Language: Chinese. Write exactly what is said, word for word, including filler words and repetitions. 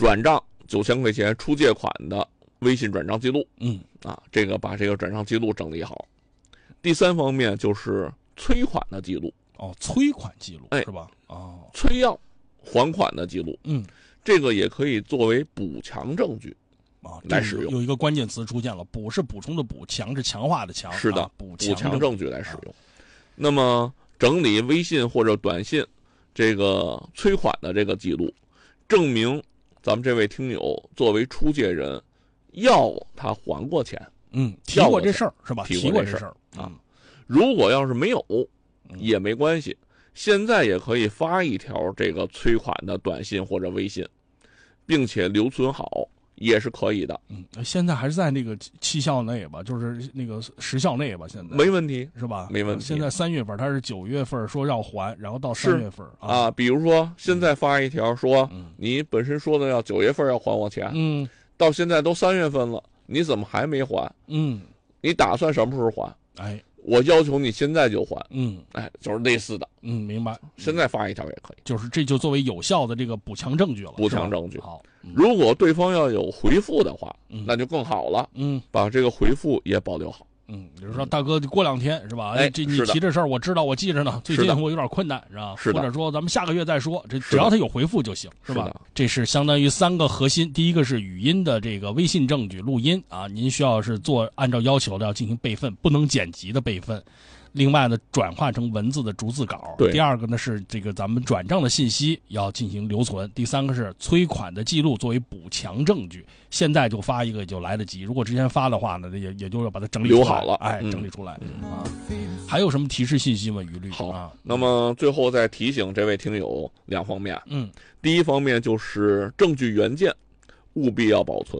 转账九千块钱出借款的微信转账记录， 嗯啊，这个把这个转账记录整理好。第三方面就是催款的记录， 哦，催款记录、 哎、 是吧？哦， 催要还款的记录， 嗯， 这个也可以作为补强证据啊， 来使用。 有一个关键词出现了，补是补充的补，强是强化的强， 是的， 啊、补补强证据来使用。 啊、 那么整理微信或者短信这个催款的这个记录，证明咱们这位听友作为出借人要他还过钱。 嗯，提过这事儿是吧？ 提过这事儿啊。如果要是没有，也没关系，现在也可以发一条这个催款的短信或者微信，并且留存好，也是可以的。 嗯，现在还是在那个期效内吧，就是那个时效内吧，现在没问题， 是吧？ 没问题。 现在三月份，他是九月份说要还，然后到三月份啊, 啊。比如说现在发一条说， 嗯、 你本身说的要九月份要还我钱， 嗯， 到现在都三月份了。你怎么还没还？ 嗯， 你打算什么时候还？ 哎， 我要求你现在就还。 嗯， 哎，就是类似的。 嗯，明白。 现在发一条也可以， 就是这就作为有效的这个补强证据了。 补强证据。 好、嗯， 如果对方要有回复的话， 嗯、 那就更好了。 嗯， 把这个回复也保留好。 嗯，比如说大哥，过两天是吧？ 哎， 这你提这事儿我知道，我记着呢。最近我有点困难，是吧？ 是的。 或者说咱们下个月再说，这只要他有回复就行，是吧？ 是这是相当于三个核心。第一个是语音的这个微信证据录音啊，您需要是做按照要求的要进行备份，不能剪辑的备份。另外呢，转化成文字的逐字稿。 对。 第二个呢是这个咱们转账的信息要进行留存。第三个是催款的记录作为补强证据。现在就发一个就来得及，如果之前发的话呢，也也就要把它整理出来留好了， 哎， 嗯、 整理出来、嗯、啊。还有什么提示信息吗？于律好啊。 那么最后再提醒这位听友两方面。 嗯， 第一方面就是证据原件务必要保存。